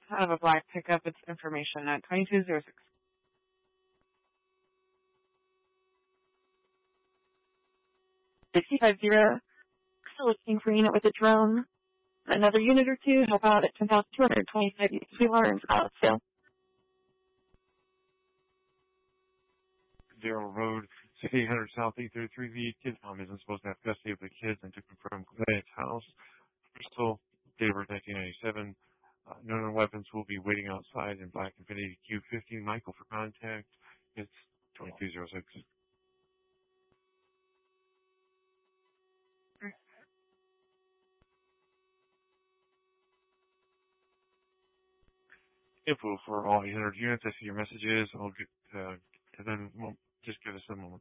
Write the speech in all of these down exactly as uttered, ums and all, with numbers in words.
out of a black pickup. It's information at twenty-two oh six. sixty-five zero. Still looking for a unit with a drone. Another unit or two. Help out at ten thousand two hundred twenty-five Wheeler in Scottsdale. Darrell Road, sixty-eight hundred South eight thirty-three. The kid's mom isn't supposed to have custody of the kids and to confirm Clay's house. Bristol, date of birth nineteen ninety-seven. Uh, known weapons will be waiting outside in black Infiniti Q fifty. Michael for contact. It's twenty-two oh six. Info for all eight hundred units. I see your messages. I'll get, uh, and then well, just give us a moment.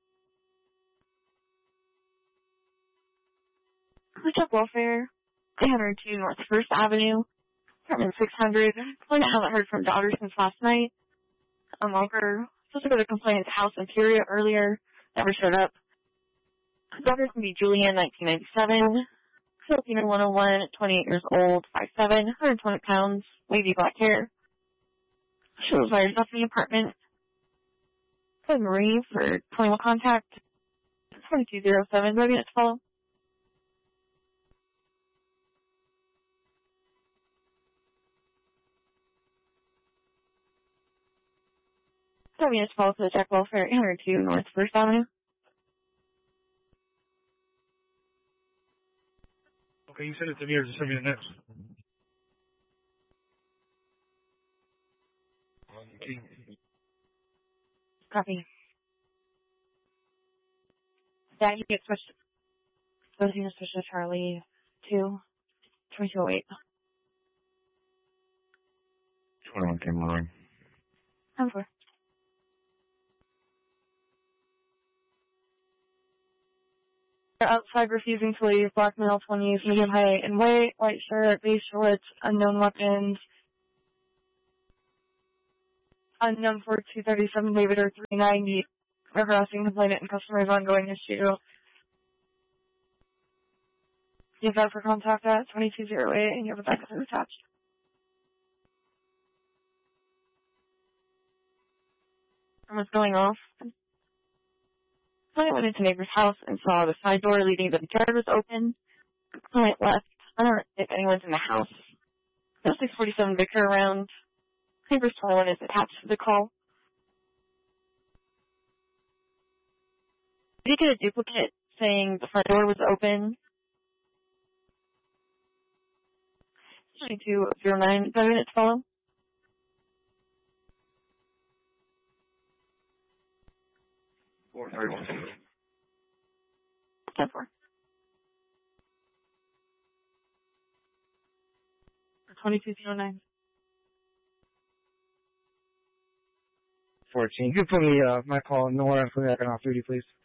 Clutch Welfare, eight oh two North First Avenue, apartment six hundred. Complainant haven't heard from daughter since last night. A walker supposed to go to complainant's house in Peoria earlier, never showed up. Daughter's gonna be Julian, nineteen ninety-seven. Filipino one oh one, twenty-eight years old, five seven, one hundred twenty pounds, wavy black hair. She was wired up in the apartment. Code Marie for twenty-one contact. twenty-two oh seven, ready to follow. Seven minutes follow to the Jack Welfare, eight oh two North First Avenue. Okay, you said it to me or just send me the next. Copy. That you get switched. Those units switched to Charlie two, twenty-two oh eight. twenty-one came along. I'm for. They're outside refusing to leave. Black male, twenties, medium height and weight, white shirt, beige shorts, unknown weapons. Unknown for two thirty-seven David or three ninety. Harassing complainant and customer's ongoing issue. Give that for contact at twenty-two oh eight and you have a backup attached. And what's going off? Client went into neighbor's house and saw the side door leading to the yard was open. Client left. I don't know if anyone's in the house. There's six forty-seven Vicar around. Neighbor's twenty-one is attached to the call. Did you get a duplicate saying the front door was open? twenty-two oh nine, five minutes follow. Four thirty-one. ten four. twenty-two oh nine. fourteen. You can put me, uh, my call, no one else, put me back on off duty, please.